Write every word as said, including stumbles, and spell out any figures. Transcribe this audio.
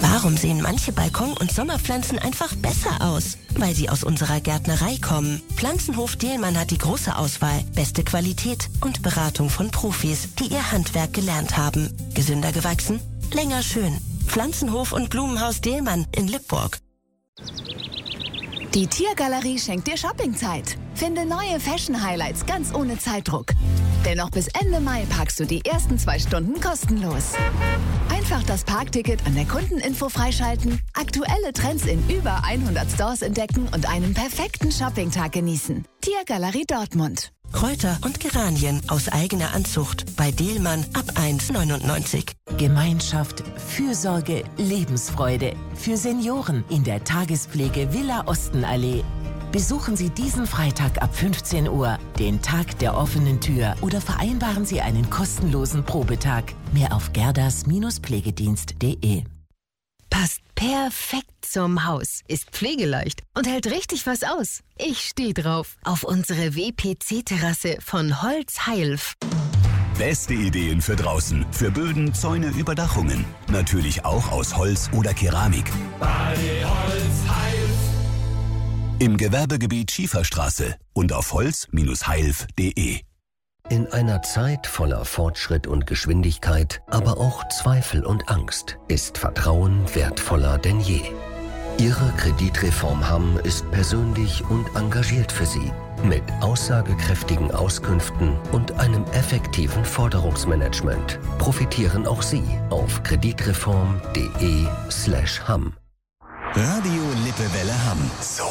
Warum sehen manche Balkon- und Sommerpflanzen einfach besser aus? Weil sie aus unserer Gärtnerei kommen. Pflanzenhof Dehlmann hat die große Auswahl, beste Qualität und Beratung von Profis, die ihr Handwerk gelernt haben. Gesünder gewachsen? Länger schön. Pflanzenhof und Blumenhaus Dehlmann in Lippburg. Die Tiergalerie schenkt dir Shoppingzeit. Finde neue Fashion-Highlights ganz ohne Zeitdruck. Denn noch bis Ende Mai parkst du die ersten zwei Stunden kostenlos. Einfach das Parkticket an der Kundeninfo freischalten, aktuelle Trends in über hundert Stores entdecken und einen perfekten Shoppingtag genießen. Tiergalerie Dortmund. Kräuter und Geranien aus eigener Anzucht bei Dehlmann ab eins neunundneunzig. Gemeinschaft, Fürsorge, Lebensfreude. Für Senioren in der Tagespflege Villa Ostenallee. Besuchen Sie diesen Freitag ab fünfzehn Uhr den Tag der offenen Tür oder vereinbaren Sie einen kostenlosen Probetag. Mehr auf gerdas Pflegedienst punkt de. Passt perfekt zum Haus, ist pflegeleicht und hält richtig was aus. Ich stehe drauf. Auf unsere W P C-Terrasse von Holz Heilf. Beste Ideen für draußen, für Böden, Zäune, Überdachungen. Natürlich auch aus Holz oder Keramik. Bei Holz Heilf. Im Gewerbegebiet Schieferstraße und auf holz Bindestrich heilf punkt de. In einer Zeit voller Fortschritt und Geschwindigkeit, aber auch Zweifel und Angst, ist Vertrauen wertvoller denn je. Ihre Kreditreform Hamm ist persönlich und engagiert für Sie. Mit aussagekräftigen Auskünften und einem effektiven Forderungsmanagement profitieren auch Sie auf kreditreform punkt de slash Hamm. Radio Lippewelle Hamm. So